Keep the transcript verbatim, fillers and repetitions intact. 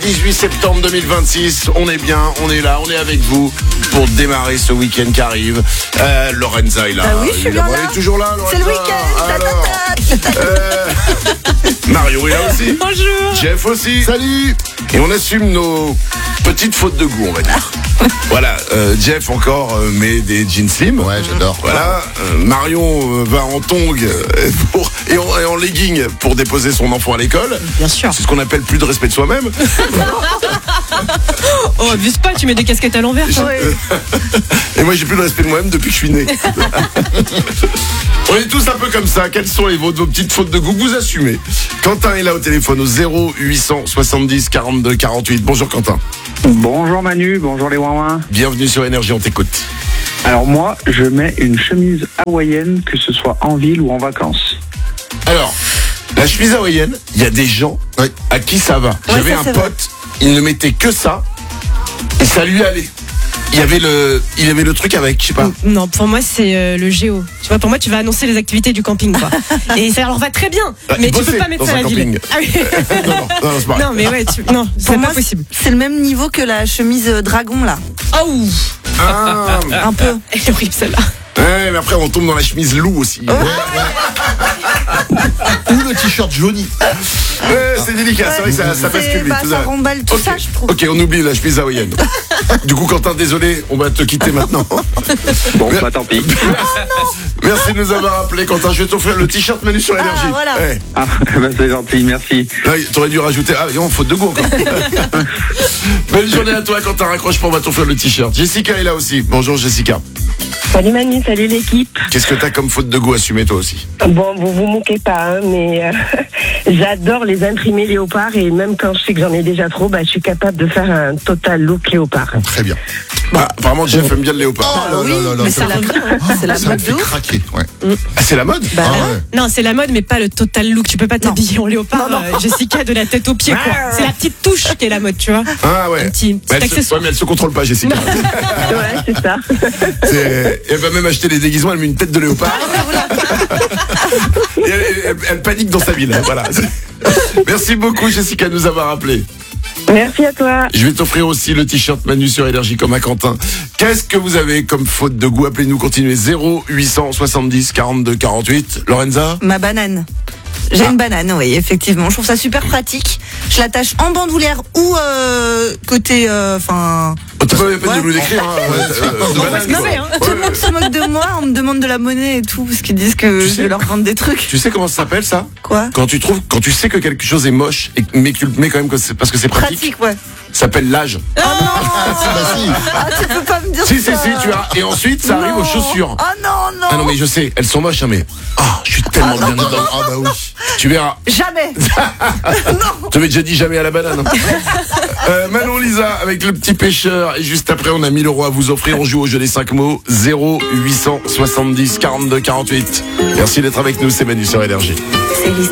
dix-huit septembre deux mille vingt-six, on est bien, on est là, on est avec vous pour démarrer ce week-end qui arrive. Euh, Lorenza est là. Bah oui, je suis bien là. Elle est toujours là, Lorenza. C'est le week-end. Alors, euh, Mario est là aussi. Bonjour. Jeff aussi. Salut. Et on assume nos petites fautes de goût, on va dire. Voilà, euh, Jeff encore euh, met des jeans slim. Ouais, j'adore. Voilà, euh, Marion euh, va en tongs euh, pour, et, en, et en legging pour déposer son enfant à l'école. Bien sûr. C'est ce qu'on appelle plus de respect de soi-même. Oh, abuse pas, tu mets des casquettes à l'envers. toi. Et moi j'ai plus de respect de moi-même depuis que je suis né. On est tous un peu comme ça. Quelles sont les vôtres, vos petites fautes de goût que vous assumez? Quentin est là au téléphone au zéro huit cent soixante-dix quarante-deux quarante-huit. Bonjour Quentin. Bonjour Manu, bonjour les ouin-ouin. Bienvenue sur Énergie, on t'écoute. Alors moi, je mets une chemise hawaïenne, que ce soit en ville ou en vacances. Alors, la chemise hawaïenne, il y a des gens Oui. à qui ça va. J'avais ça, un c'est pote, il ne mettait que ça et ça lui allait. Il y avait le, il avait le truc avec, je sais pas. Non, pour moi, c'est euh, le géo. Tu vois, pour moi, tu vas annoncer les activités du camping, quoi. Et ça leur va très bien. Ah, Mais tu bosser peux pas mettre dans ça à un la camping. ville. Ah oui. non, non, non, c'est pareil. Non, mais ouais, tu... non, c'est Pour pas moi, possible. c'est le même niveau que la chemise euh, dragon là. Oh, Ah, Un peu. elle est horrible celle-là. ouais, mais après on tombe dans la chemise loup aussi. Ou le t-shirt jauni. Ouais, c'est délicat, c'est vrai que ça, ça C'est- bascule vite. bah, tout ça ça. remballe tout Ok. ça, je trouve. Ok, on oublie la chemise hawaïenne. Du coup, Quentin, désolé, on va te quitter maintenant. Bon, bah tant pis. Merci de nous avoir appelé, Quentin. Je vais t'offrir le t-shirt Manu sur l'énergie. Ah, voilà. Ouais. Ah, bah c'est gentil, merci. Là, t'aurais dû rajouter. Ah, non, faute de goût encore. Belle journée à toi, Quentin. Raccroche pas, on va t'offrir le t-shirt. Jessica est là aussi. Bonjour, Jessica. Salut Manu, salut l'équipe. Qu'est-ce que t'as comme faute de goût assumée toi aussi? Bon, vous vous moquez pas, hein, mais euh, j'adore les imprimés léopard et même quand je sais que j'en ai déjà trop, bah, je suis capable de faire un total look léopard. Très bien. Bah, apparemment, Jeff aime bien le léopard. Oh là oui, là là là, mais ça c'est la, me- c'est la ça me mode fait de ouf. craquer. Ouais. Ah, c'est la mode? Bah, Ah ouais. ouais. Non, c'est la mode, mais pas le total look. Tu peux pas t'habiller en léopard, euh, Jessica, de la tête aux pieds, quoi. C'est la petite touche qui est la mode, tu vois. Ah ouais. Un petit, petit Mais elle se, accessoire. ouais, mais elle se contrôle pas, Jessica. Ouais, c'est ça. C'est- Elle va même acheter des déguisements, elle met une tête de léopard. Et elle, elle- elle panique dans sa ville. hein, Voilà. Merci beaucoup, Jessica, de nous avoir appelé. Merci à toi. Je vais t'offrir aussi le t-shirt Manu sur Énergie comme à Quentin. Qu'est-ce que vous avez comme faute de goût? Appelez-nous, continuez. zéro huit cent soixante-dix quarante-deux quarante-huit. Lorenza? Ma banane. J'ai Ah. une banane, oui, effectivement. Je trouve ça super pratique. Je l'attache en bandoulière ou euh, côté, enfin. Oh, t'as pas la peine Ouais. de nous l'écrire, hein. Ouais, euh, euh, non, banane, mais quoi. c'est, hein. Tout le monde se moque de moi, on me demande de la monnaie et tout, parce qu'ils disent que Tu je sais- vais leur vendre des trucs. Tu sais comment ça s'appelle ça? Quoi? Quand tu trouves, quand tu sais que quelque chose est moche, et, mais que tu le mets quand même que c'est- parce que c'est pratique, Pratique, ouais. ça s'appelle l'âge. Oh non! Ah, si, bah si. Ah, tu peux pas me dire Si, si, ça. si, tu as. Et ensuite, ça arrive Non. aux chaussures. Oh non, non! Ah non, mais je sais, elles sont moches, hein, mais. Ah, je suis tellement bien dedans. Ah bah oui. Tu verras. Jamais! Je t'avais déjà dit jamais à la banane. hein. Euh, Manon Lisa avec le petit pêcheur. Et juste après, on a mille euros à vous offrir. On joue au jeu des cinq mots. zéro huit cent soixante-dix quarante-deux quarante-huit. Merci d'être avec nous, c'est Manu sur Énergie. C'est